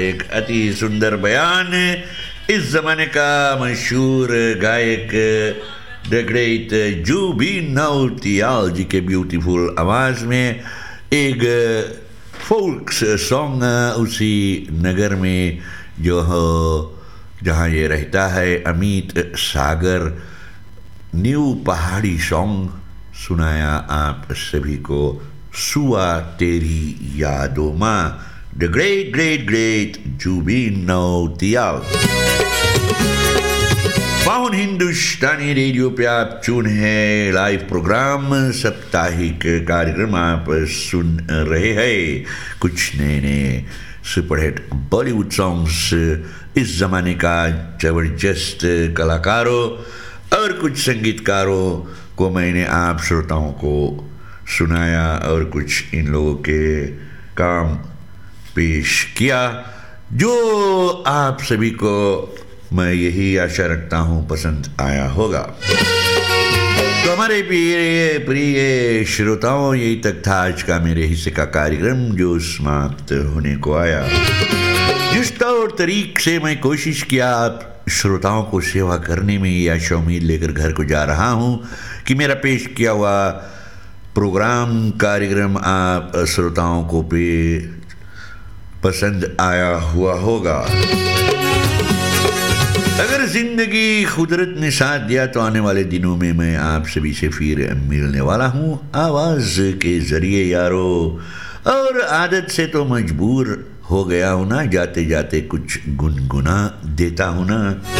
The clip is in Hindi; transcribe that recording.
एक अति सुंदर बयान इस जमाने का मशहूर गायक द ग्रेट जुबिन नौटियाल जी के ब्यूटीफुल आवाज में एक फोल्क्स सॉन्ग उसी नगर में जो हो जहाँ ये रहता है अमित सागर न्यू पहाड़ी सॉन्ग सुनाया आप सभी को सुआ तेरी यादों में The great जुबिन नौटियाल। पावन हिंदुस्तानी रेडियो पे आप चुन है लाइव प्रोग्राम साप्ताहिक कार्यक्रम आप सुन रहे हैं कुछ नए नए सुपरहिट बॉलीवुड सॉन्ग्स इस जमाने का जबरदस्त कलाकारों और कुछ संगीतकारों को मैंने आप श्रोताओं को सुनाया और कुछ इन लोगों के काम पेश किया जो आप सभी को मैं यही आशा रखता हूं पसंद आया होगा। तो हमारे प्रिय श्रोताओं यही तक था आज का मेरे हिस्से का कार्यक्रम जो समाप्त होने को आया। जिस तौर तरीक से मैं कोशिश किया आप श्रोताओं को सेवा करने में ये आशा उम्मीद लेकर घर को जा रहा हूं कि मेरा पेश किया हुआ प्रोग्राम कार्यक्रम आप श्रोताओं को पसंद आया हुआ होगा। अगर जिंदगी कुदरत ने साथ दिया तो आने वाले दिनों में मैं आप सभी से फिर मिलने वाला हूँ आवाज के जरिए यारो। और आदत से तो मजबूर हो गया हूँ ना जाते जाते कुछ गुनगुना देता हूँ ना।